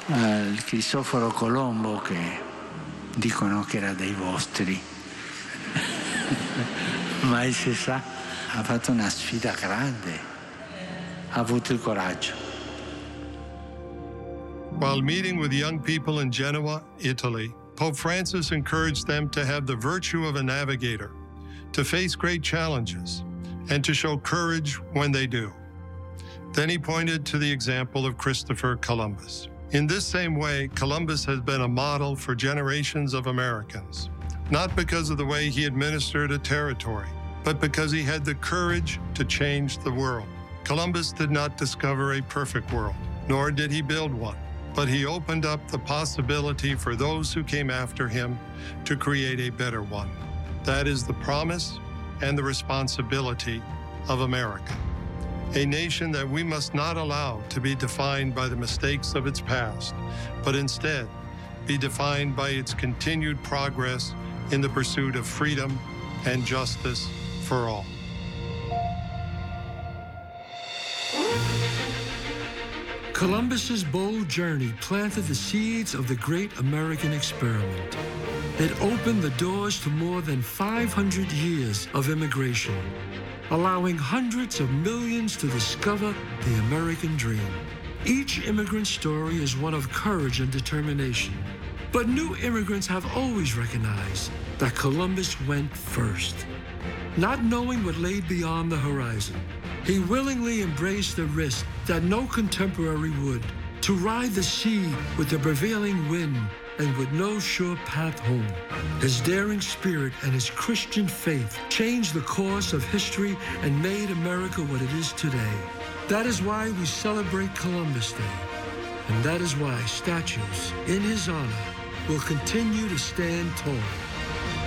al Cristoforo Colombo, che dicono che era dei vostri, mai si sa, ha fatto una sfida grande, ha avuto il coraggio. While meeting with young people in Genoa, Italy, Pope Francis encouraged them to have the virtue of a navigator, to face great challenges, and to show courage when they do. Then he pointed to the example of Christopher Columbus. In this same way, Columbus has been a model for generations of Americans, not because of the way he administered a territory, but because he had the courage to change the world. Columbus did not discover a perfect world, nor did he build one, but he opened up the possibility for those who came after him to create a better one. That is the promise and the responsibility of America, a nation that we must not allow to be defined by the mistakes of its past, but instead be defined by its continued progress in the pursuit of freedom and justice for all. Columbus's bold journey planted the seeds of the great American experiment. It opened the doors to more than 500 years of immigration, allowing hundreds of millions to discover the American dream. Each immigrant story is one of courage and determination. But new immigrants have always recognized that Columbus went first. Not knowing what lay beyond the horizon, he willingly embraced the risk that no contemporary would, to ride the sea with the prevailing wind and with no sure path home. His daring spirit and his Christian faith changed the course of history and made America what it is today. That is why we celebrate Columbus Day, and that is why statues in his honor will continue to stand tall.